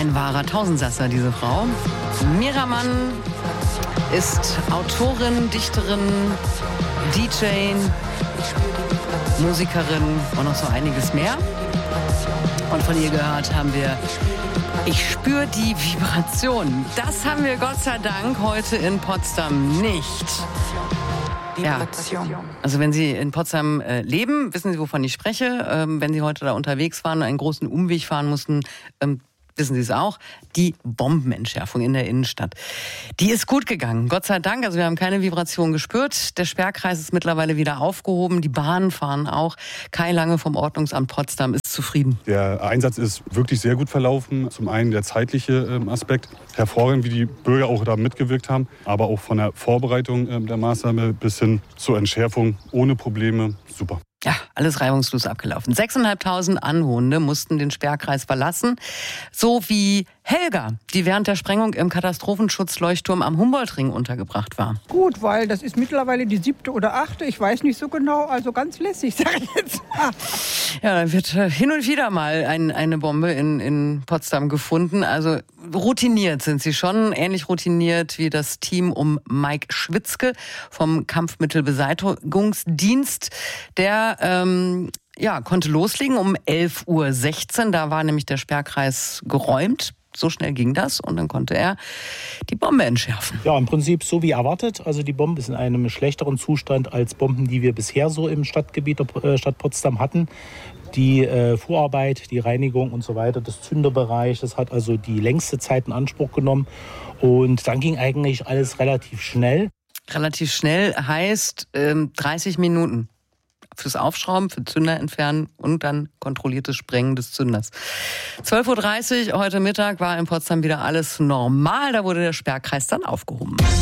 Ein wahrer Tausendsasser, diese Frau. Mira Mann ist Autorin, Dichterin, DJ, Musikerin und noch so einiges mehr. Und von ihr gehört haben wir Ich spüre die Vibration. Das haben wir Gott sei Dank heute in Potsdam nicht. Ja, also wenn Sie in Potsdam leben, wissen Sie, wovon ich spreche. Wenn Sie heute da unterwegs waren und einen großen Umweg fahren mussten, wissen Sie es auch, die Bombenentschärfung in der Innenstadt. Die ist gut gegangen, Gott sei Dank. Also wir haben keine Vibration gespürt. Der Sperrkreis ist mittlerweile wieder aufgehoben. Die Bahnen fahren auch. Kai Lange vom Ordnungsamt Potsdam ist zufrieden. Der Einsatz ist wirklich sehr gut verlaufen. Zum einen der zeitliche Aspekt. Hervorragend, wie die Bürger auch da mitgewirkt haben. Aber auch von der Vorbereitung der Maßnahme bis hin zur Entschärfung ohne Probleme. Super. Ja, alles reibungslos abgelaufen. 6.500 Anwohner mussten den Sperrkreis verlassen. So wie Helga, die während der Sprengung im Katastrophenschutzleuchtturm am Humboldtring untergebracht war. Gut, weil das ist mittlerweile die 7. oder 8., ich weiß nicht so genau, also ganz lässig, sag ich jetzt. Ja, da wird hin und wieder mal eine Bombe in Potsdam gefunden. Also routiniert sind sie schon, ähnlich routiniert wie das Team um Mike Schwitzke vom Kampfmittelbeseitigungsdienst. Der konnte loslegen um 11.16 Uhr. Da war nämlich der Sperrkreis geräumt. So schnell ging das und dann konnte er die Bombe entschärfen. Ja, im Prinzip so wie erwartet. Also die Bombe ist in einem schlechteren Zustand als Bomben, die wir bisher so im Stadtgebiet der Stadt Potsdam hatten. Die Vorarbeit, die Reinigung und so weiter, das Zünderbereich, das hat also die längste Zeit in Anspruch genommen. Und dann ging eigentlich alles relativ schnell. Relativ schnell heißt 30 Minuten. Fürs Aufschrauben, für Zünder entfernen und dann kontrolliertes Sprengen des Zünders. 12.30 Uhr heute Mittag war in Potsdam wieder alles normal. Da wurde der Sperrkreis dann aufgehoben.